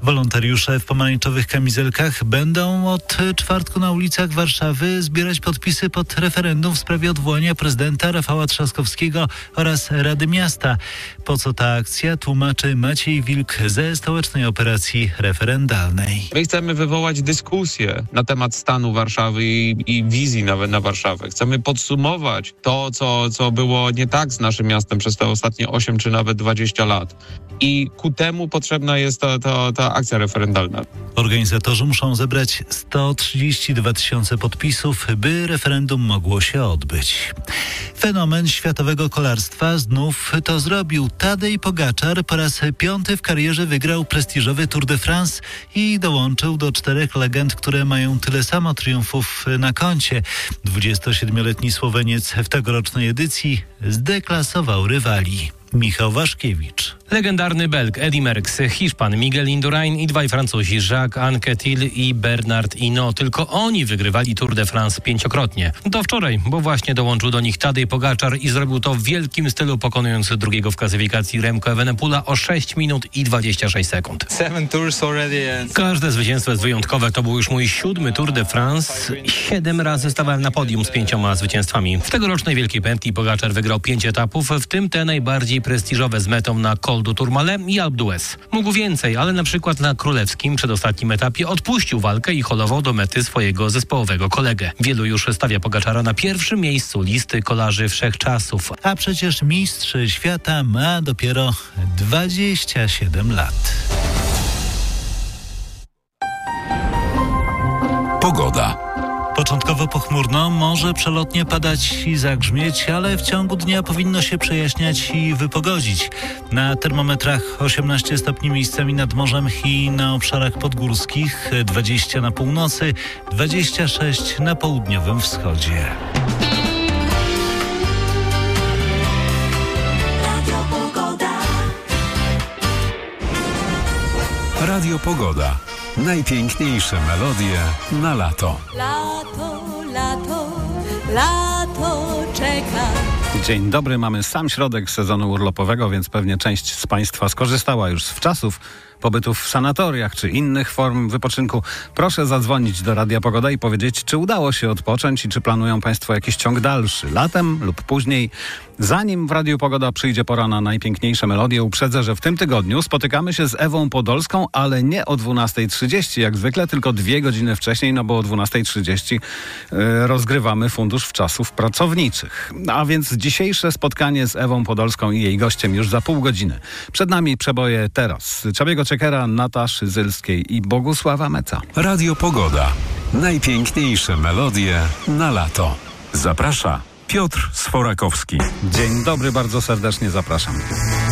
Wolontariusze w pomarańczowych kamizelkach będą od czwartku na ulicach Warszawy zbierać podpisy pod referendum w sprawie odwołania prezydenta Rafała Trzaskowskiego oraz Rady Miasta. Po co ta akcja, tłumaczy Maciej Wilk ze Stołecznej Operacji Referendalnej. My chcemy wywołać dyskusję na temat stanu Warszawy i wizji nawet na Warszawę. Chcemy podsumować to, co było nie tak z naszym miastem przez te ostatnie 8 czy nawet 20 lat. I ku temu potrzebna jest ta akcja referendalna. Organizatorzy muszą zebrać 132 000 podpisów, by referendum mogło się odbyć. Fenomen światowego kolarstwa znów to zrobił. Tadej Pogaczar po raz 5 w karierze wygrał prestiżowy Tour de France i dołączył do 4 legend, które mają tyle samo triumfów na koncie. 27-letni Słoweniec w tegorocznej edycji zdeklasował rywali. Michał Waszkiewicz. Legendarny Belg Eddy Merckx, Hiszpan Miguel Indurain i 2 Francuzi Jacques Anquetil i Bernard Hinault. Tylko oni wygrywali Tour de France 5-krotnie. Do wczoraj, bo właśnie dołączył do nich Tadej Pogaczar i zrobił to w wielkim stylu, pokonując drugiego w klasyfikacji Remco Evenepoela o 6 minut i 26 sekund. 7 tours already. Każde zwycięstwo jest wyjątkowe. To był już mój 7. Tour de France. 7 razy stawałem na podium z 5 zwycięstwami. W tegorocznej Wielkiej Pętli Pogaczar wygrał 5 etapów, w tym te najbardziej prestiżowe z metą na Col du Tourmalet i Alpe d'Huez. Mógł więcej, ale na przykład na królewskim przedostatnim etapie odpuścił walkę i holował do mety swojego zespołowego kolegę. Wielu już stawia Pogaczara na pierwszym miejscu listy kolarzy wszechczasów. A przecież mistrz świata ma dopiero 27 lat. Pogoda. Początkowo pochmurno, może przelotnie padać i zagrzmieć, ale w ciągu dnia powinno się przejaśniać i wypogodzić. Na termometrach 18 stopni miejscami nad morzem i na obszarach podgórskich, 20 na północy, 26 na południowym wschodzie. Radio Pogoda. Najpiękniejsze melodie na lato. Lato, lato, lato czeka. Dzień dobry, mamy sam środek sezonu urlopowego, więc pewnie część z Państwa skorzystała już z wczasów pobytów w sanatoriach czy innych form wypoczynku. Proszę zadzwonić do Radia Pogoda i powiedzieć, czy udało się odpocząć i czy planują Państwo jakiś ciąg dalszy, latem lub później. Zanim w Radiu Pogoda przyjdzie pora na najpiękniejsze melodie, uprzedzę, że w tym tygodniu spotykamy się z Ewą Podolską, ale nie o 12:30 jak zwykle, tylko 2 godziny wcześniej, no bo o 12:30 rozgrywamy Fundusz Wczasów Pracowniczych. A więc dzisiejsze spotkanie z Ewą Podolską i jej gościem już za pół godziny. Przed nami przeboje teraz Czabiego Czekera, Nataszy Zylskiej i Bogusława Meca. Radio Pogoda. Najpiękniejsze melodie na lato. Zaprasza Piotr Sforakowski. Dzień dobry, bardzo serdecznie zapraszam.